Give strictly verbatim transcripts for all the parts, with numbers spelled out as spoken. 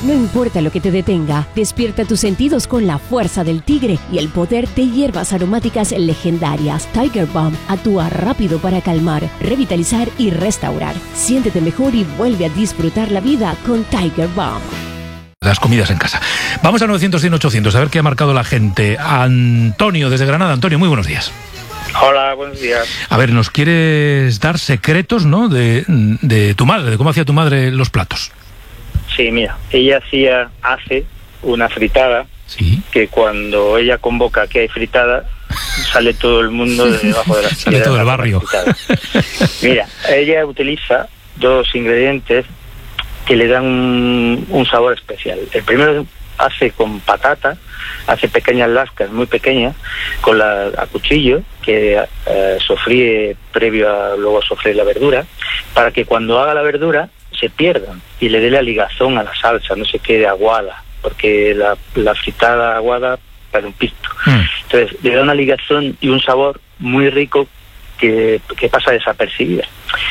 No importa lo que te detenga, despierta tus sentidos con la fuerza del tigre y el poder de hierbas aromáticas legendarias. Tiger Balm actúa rápido para calmar, revitalizar y restaurar. Siéntete mejor y vuelve a disfrutar la vida con Tiger Balm. Las comidas en casa. Vamos a novecientos, cien, ochocientos, a ver qué ha marcado la gente. Antonio, desde Granada. Antonio, muy buenos días. Hola, buenos días. A ver, nos quieres dar secretos, ¿no?, de, de tu madre, de cómo hacía tu madre los platos. Sí, mira, ella hacía, hace una fritada, ¿Sí? que cuando ella convoca que hay fritada, sale todo el mundo de debajo de la sale todo el barrio. Mira, ella utiliza dos ingredientes que le dan un, un sabor especial. El primero hace con patata, hace pequeñas lascas muy pequeñas con la, a cuchillo, que eh, sofríe previo a luego a sofreír la verdura, para que cuando haga la verdura se pierdan y le dé la ligazón a la salsa, no se quede aguada, porque la, la fritada aguada para un pisto. Mm. Entonces le da una ligazón y un sabor muy rico que, que pasa desapercibida.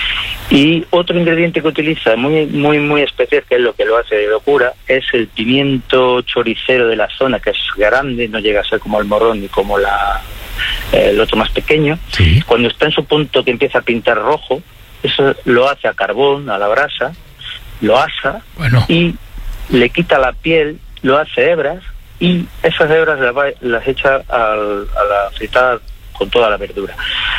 Y otro ingrediente que utiliza muy muy muy especial, que es lo que lo hace de locura, es el pimiento choricero de la zona, que es grande, no llega a ser como el morrón ni como la eh, el otro más pequeño. Sí. Cuando está en su punto que empieza a pintar rojo, eso lo hace a carbón, a la brasa, lo asa, bueno, y le quita la piel, lo hace hebras, y esas hebras las, va, las echa al, a la fritada con toda la verdura.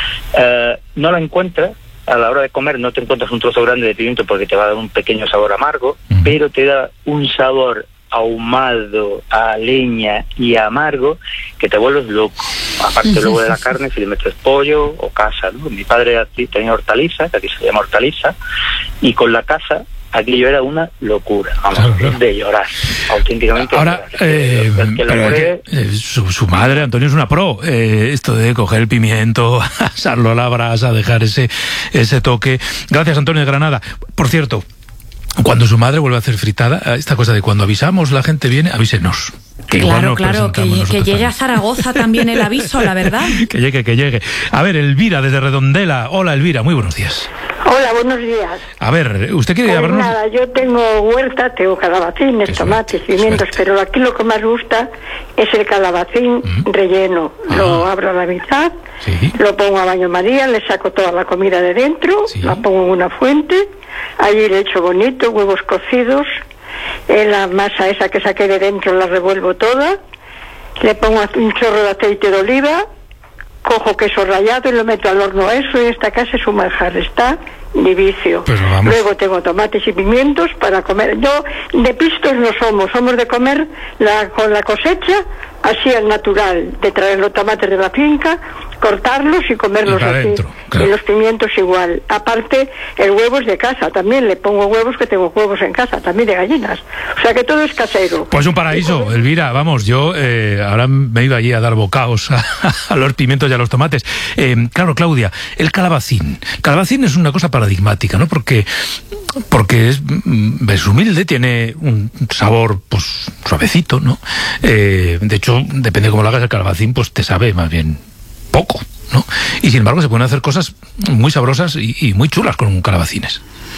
Eh, no la encuentras, a la hora de comer no te encuentras un trozo grande de pimiento porque te va a dar un pequeño sabor amargo, uh-huh. pero te da un sabor ahumado, a leña y amargo que te vuelves loco. Aparte luego de la carne, si le metes pollo o caza, ¿no? Mi padre aquí tenía hortaliza, que aquí se llama hortaliza, y con la caza aquello era una locura, vamos, claro, claro. de llorar, auténticamente. Ahora, llorar. Eh, el que lo pero pruebe, que, eh, su, su madre, Antonio, es una pro. Eh, esto de coger el pimiento, asarlo a la brasa, dejar ese, ese toque. Gracias, Antonio de Granada. Por cierto, cuando su madre vuelve a hacer fritada, esta cosa de cuando avisamos, la gente viene, avísenos. Que claro, claro, que, que llegue a Zaragoza también el aviso, la verdad. Que llegue, que llegue. A ver, Elvira, desde Redondela. Hola, Elvira, muy buenos días. Hola, buenos días. A ver, ¿usted quiere pues hablarnos? Nada, yo tengo huerta, tengo calabacines, Qué tomates, suerte, pimientos, suerte. pero aquí lo que más gusta es el calabacín mm. relleno. Ah. Lo abro a la mitad, sí. lo pongo a baño María, le saco toda la comida de dentro, sí. la pongo en una fuente, allí le echo bonito, huevos cocidos, en la masa esa que saqué de dentro la revuelvo toda, le pongo un chorro de aceite de oliva, cojo queso rallado y lo meto al horno. Eso en esta casa es un manjar, está de vicio. Pues luego tengo tomates y pimientos para comer. Yo de pistos no somos, somos de comer la, con la cosecha, así al natural, de traer los tomates de la finca, cortarlos y comerlos y así. Adentro, claro. Y los pimientos igual. Aparte, el huevo es de casa, también le pongo huevos, que tengo huevos en casa, también de gallinas. O sea que todo es casero. Pues un paraíso, Elvira, vamos, yo eh, ahora me he ido allí a dar bocaos a, a los pimientos y a los tomates. Eh, claro, Claudia, el calabacín. Calabacín es una cosa paradigmática, ¿no? Porque, porque es, es humilde, tiene un sabor, pues, suavecito, ¿no? Eh, de hecho, depende de cómo lo hagas el calabacín, pues te sabe más bien poco, ¿no? Y sin embargo se pueden hacer cosas muy sabrosas y, y muy chulas con calabacines.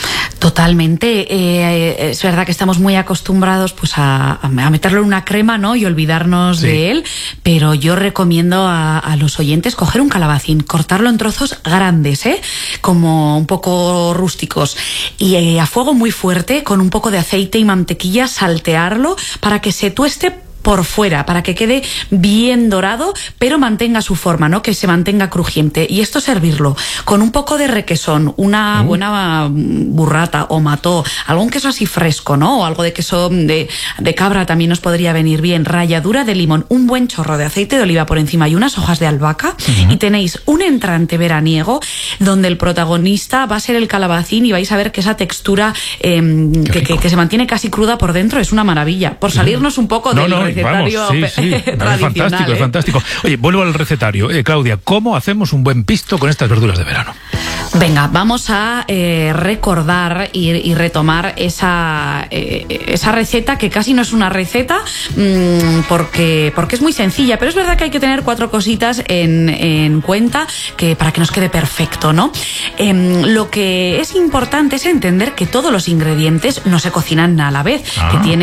Totalmente. Eh, es verdad que estamos muy acostumbrados pues a, a meterlo en una crema, ¿no? Y olvidarnos sí. de él, pero yo recomiendo a, a los oyentes coger un calabacín, cortarlo en trozos grandes, ¿eh? Como un poco rústicos, y eh, a fuego muy fuerte, con un poco de aceite y mantequilla, saltearlo para que se tueste por fuera, para que quede bien dorado, pero mantenga su forma, ¿no? Que se mantenga crujiente. Y esto servirlo con un poco de requesón, una mm. buena burrata o mató, algún queso así fresco, ¿no? O algo de queso de, de cabra también nos podría venir bien. Ralladura de limón, un buen chorro de aceite de oliva por encima y unas hojas de albahaca, mm. y tenéis un entrante veraniego donde el protagonista va a ser el calabacín y vais a ver que esa textura eh, que, que, que se mantiene casi cruda por dentro es una maravilla. Por salirnos un poco no, del no, recetario vamos, sí, sí. tradicional. Es fantástico, ¿eh? Es fantástico. Oye, vuelvo al recetario. Eh, Claudia, ¿cómo hacemos un buen pisto con estas verduras de verano? Venga, vamos a eh, recordar y, y retomar esa, eh, esa receta, que casi no es una receta, mmm, porque, porque es muy sencilla, pero es verdad que hay que tener cuatro cositas en, en cuenta que, para que nos quede perfecto, ¿no? Eh, lo que es importante es entender que todos los ingredientes no se cocinan a la vez, ah. que tienen